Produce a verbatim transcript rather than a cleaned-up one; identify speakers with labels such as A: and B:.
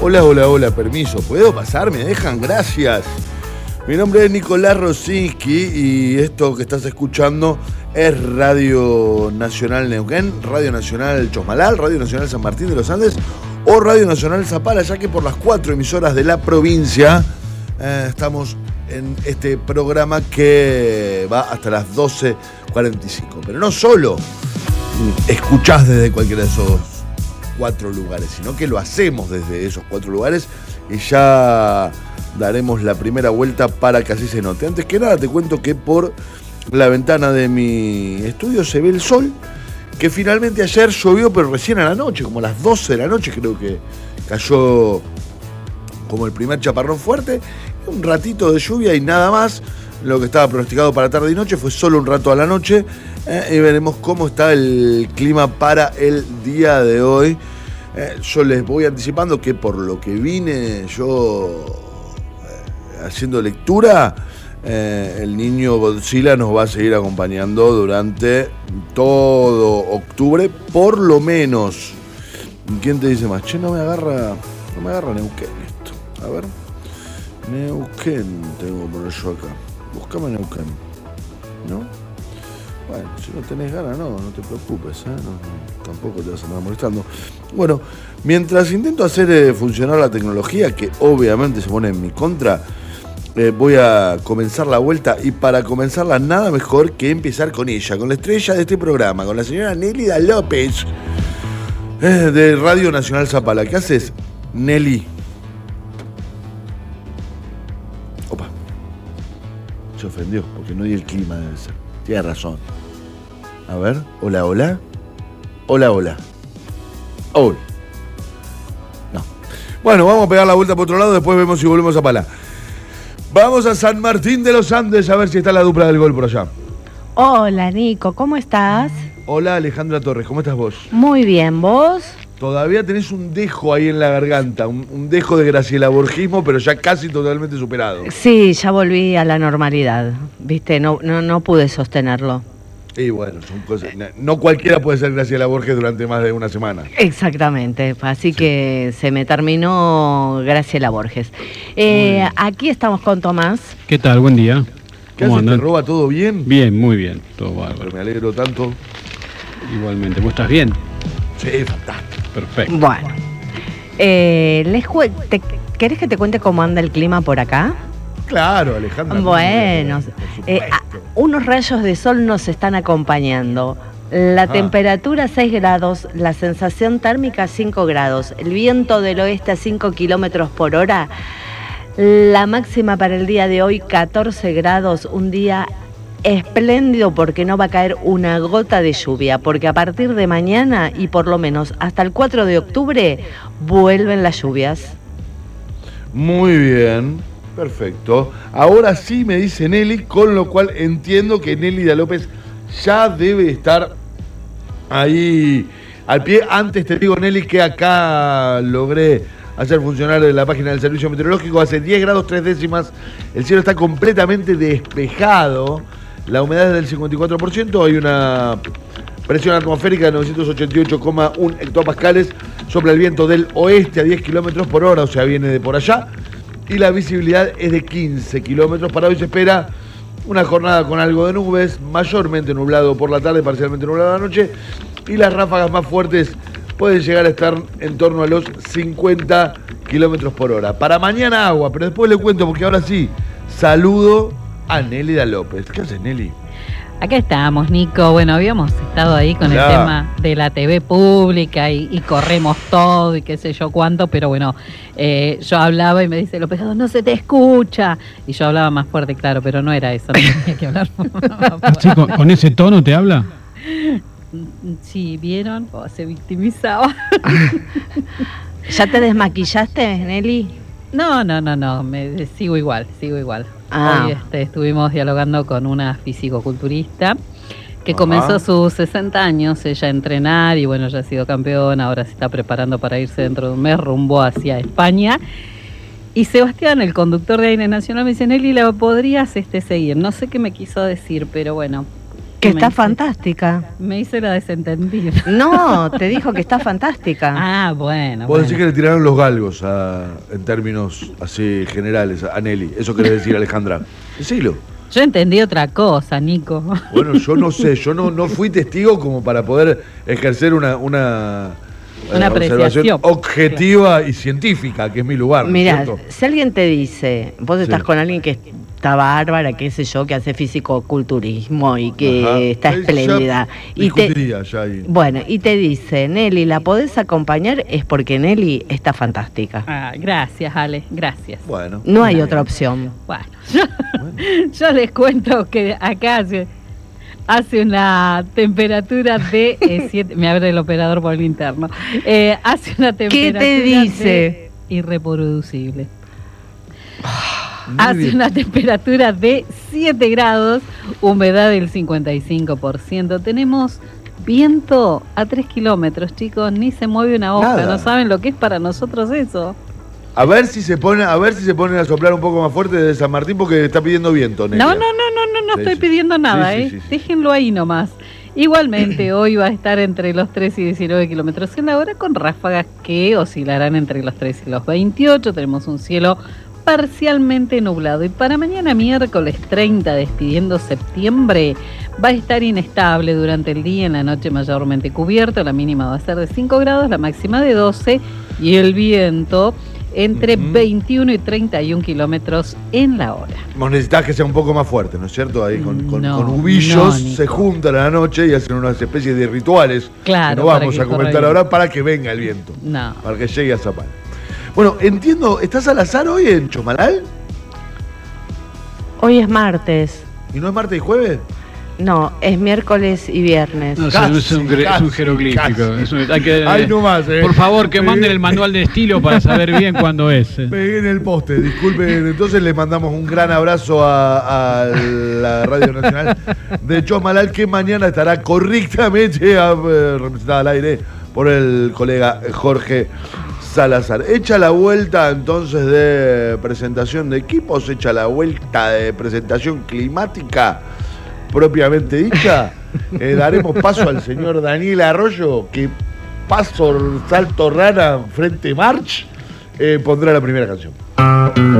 A: Hola, hola, hola, permiso. ¿Puedo pasar? ¿Me dejan? Gracias. Mi nombre es Nicolás Rosinski y esto que estás escuchando es Radio Nacional Neuquén, Radio Nacional Chosmalal, Radio Nacional San Martín de los Andes o Radio Nacional Zapala, ya que por las cuatro emisoras de la provincia eh, estamos en este programa que va hasta las doce cuarenta y cinco. Pero no solo escuchás desde cualquiera de esos cuatro lugares, sino que lo hacemos desde esos cuatro lugares y ya daremos la primera vuelta para que así se note. Antes que nada te cuento que por la ventana de mi estudio se ve el sol, que finalmente ayer llovió, pero recién a la noche, como a las doce de la noche creo que cayó como el primer chaparrón fuerte, un ratito de lluvia y nada más. Lo que estaba pronosticado para tarde y noche fue solo un rato a la noche, eh, y veremos cómo está el clima para el día de hoy. Eh, yo les voy anticipando que por lo que vine yo haciendo lectura, eh, el niño Godzilla nos va a seguir acompañando durante todo octubre, por lo menos. ¿Quién te dice más? Che, no me agarra, no me agarra Neuquén esto. A ver, Neuquén tengo que poner yo acá. Buscame Neuquén, ¿no? Bueno, si no tenés ganas, no, no te preocupes, ¿eh? No, no, tampoco te vas a andar molestando. Bueno, mientras intento hacer eh, funcionar la tecnología, que obviamente se pone en mi contra, Eh, voy a comenzar la vuelta, y para comenzarla nada mejor que empezar con ella, con la estrella de este programa, con la señora Nélida López, eh, de Radio Nacional Zapala. ¿Qué haces, Nelly? Opa, se ofendió porque no di el clima, debe ser. Tiene razón. A ver, hola, hola. Hola, hola. Hola. No. Bueno, vamos a pegar la vuelta por otro lado, después vemos si volvemos a Zapala. Vamos a San Martín de los Andes a ver si está la dupla del gol por allá.
B: Hola, Nico, ¿cómo estás?
A: Hola, Alejandra Torres, ¿cómo estás vos?
B: Muy bien, ¿vos?
A: Todavía tenés un dejo ahí en la garganta, un, un dejo de Graciela Borgismo, pero ya casi totalmente superado.
B: Sí, ya volví a la normalidad, viste, no, no, no pude sostenerlo.
A: Y bueno, son cosas. No cualquiera puede ser Graciela Borges durante más de una semana.
B: Exactamente, así sí. Que se me terminó Graciela Borges. Eh, aquí estamos con Tomás.
C: ¿Qué tal? Buen día.
A: ¿Qué haces? ¿Te roba todo bien?
C: Bien, muy bien, todo bárbaro.
A: Me alegro tanto.
C: Igualmente, ¿vos estás bien?
A: Sí, fantástico.
C: Perfecto.
B: Bueno, eh, les te, ¿querés que te cuente cómo anda el clima por acá?
A: Claro, Alejandra.
B: Bueno, eh, a, unos rayos de sol nos están acompañando. La ah. temperatura seis grados, la sensación térmica cinco grados, el viento del oeste a cinco kilómetros por hora, la máxima para el día de hoy catorce grados, un día espléndido porque no va a caer una gota de lluvia, porque a partir de mañana y por lo menos hasta el cuatro de octubre vuelven las lluvias.
A: Muy bien. Perfecto. Ahora sí me dice Nelly, con lo cual entiendo que Nélida López ya debe estar ahí al pie. Antes te digo, Nelly, que acá logré hacer funcionar la página del Servicio Meteorológico. Hace diez grados tres décimas. El cielo está completamente despejado. La humedad es del cincuenta y cuatro por ciento. Hay una presión atmosférica de novecientos ochenta y ocho coma uno hectopascales. Sopla el viento del oeste a diez kilómetros por hora, o sea, viene de por allá. Y la visibilidad es de quince kilómetros. Para hoy se espera una jornada con algo de nubes, mayormente nublado por la tarde, parcialmente nublado a la noche, y las ráfagas más fuertes pueden llegar a estar en torno a los cincuenta kilómetros por hora. Para mañana agua, pero después le cuento, porque ahora sí, saludo a Nélida López. ¿Qué haces, Nelly?
D: Acá estamos, Nico. Bueno, habíamos estado ahí con Hola. el tema de la T V pública y, y corremos todo y qué sé yo cuánto, pero bueno, eh, yo hablaba y me dice López, no se te escucha. Y yo hablaba más fuerte, claro, pero no era eso, no tenía que hablar.
C: Sí, ¿con, ¿Con ese tono te habla?
D: Sí, ¿vieron? Oh, se victimizaba.
B: ¿Ya te desmaquillaste, Nelly?
D: No, no, no, no, me, sigo igual, sigo igual.
B: Ah.
D: Hoy este, estuvimos dialogando con una fisicoculturista que
A: Ajá.
D: comenzó sus sesenta años, ella a entrenar y bueno, ya ha sido campeona, ahora se está preparando para irse dentro de un mes rumbo hacia España. Y Sebastián, el conductor de Aire Nacional, me dice, Nelly, ¿la podrías este, seguir? No sé qué me quiso decir, pero bueno,
B: Que está
D: hice?
B: fantástica.
D: Me hice la desentendida.
B: No, te dijo que está fantástica.
D: Ah, bueno.
A: Vos
D: bueno.
A: decís que le tiraron los galgos a, en términos así generales a Nelly. Eso querés decir, Alejandra. Decilo.
D: Yo entendí otra cosa, Nico.
A: Bueno, yo no sé, yo no, no fui testigo como para poder ejercer una, una,
D: Una
A: eh, observación
D: apreciación.
A: objetiva y científica, que es mi lugar. ¿no es
B: Mirá,
A: cierto?
B: si alguien te dice, vos estás
A: Sí.
B: con alguien que está bárbara, qué sé yo, que hace físico-culturismo y que
A: Ajá.
B: está
A: Ahí
B: espléndida.
A: ya
B: Y te,
A: discutiría ya ahí.
B: bueno, y te dice, Nelly, ¿la podés acompañar? Es porque Nelly está fantástica.
D: Ah, gracias, Ale, gracias.
A: Bueno.
B: No hay otra opción.
D: Bueno, yo, yo les cuento que acá hace, hace una temperatura de eh, siete, me abre el operador por el interno, eh, hace una temperatura
B: te dice?
D: de irreproducible.
A: Muy
D: Hace
A: bien.
D: una temperatura de siete grados, humedad del cincuenta y cinco por ciento. Tenemos viento a tres kilómetros, chicos, ni se mueve una hoja.
A: Nada.
D: No saben lo que es para nosotros eso.
A: A ver si se pone, a ver si se ponen a soplar un poco más fuerte desde San Martín porque está pidiendo viento, Nelia.
D: No, no, no, no, no, no
A: Sí,
D: estoy
A: sí.
D: pidiendo nada,
A: Sí, sí,
D: ¿eh?
A: sí, sí.
D: Déjenlo ahí nomás. Igualmente, hoy va a estar entre los tres y diecinueve kilómetros en la hora, con ráfagas que oscilarán entre los tres y los veintiocho. Tenemos un cielo parcialmente nublado. Y para mañana, miércoles treinta, despidiendo septiembre, va a estar inestable durante el día, en la noche mayormente cubierto. La mínima va a ser de cinco grados, la máxima de doce, y el viento entre
A: Ujú.
D: veintiuno y treinta y un kilómetros en la hora.
A: Vos necesitás que sea un poco más fuerte, ¿no es cierto? Ahí con, con,
D: No,
A: con ubillos
D: no, Nico.
A: se juntan a la noche y hacen unas especies de rituales
D: Claro,
A: que no
D: para
A: vamos
D: que
A: a comentar
D: corra
A: ahora para que venga el viento,
D: No.
A: para que llegue a Zapal. Bueno, entiendo, ¿estás al azar hoy en Chomalal?
B: Hoy es martes.
A: ¿Y no es martes y jueves?
B: No, es miércoles y viernes.
C: No,
A: Casi,
C: es, un, gre- es
A: casi,
C: un jeroglífico.
A: casi.
C: Es un- hay que,
A: Ay, no más, eh.
C: Por favor, que manden el manual de estilo para saber bien cuándo es. eh.
A: Pegué en el poste, disculpen. Entonces le mandamos un gran abrazo a, a la Radio Nacional de Chomalal, que mañana estará correctamente eh, representada al aire por el colega Jorge Salazar. Echa la vuelta entonces de presentación de equipos, echa la vuelta de presentación climática propiamente dicha. Eh, daremos paso al señor Daniel Arroyo, que paso salto rana frente March, eh, pondrá la primera canción.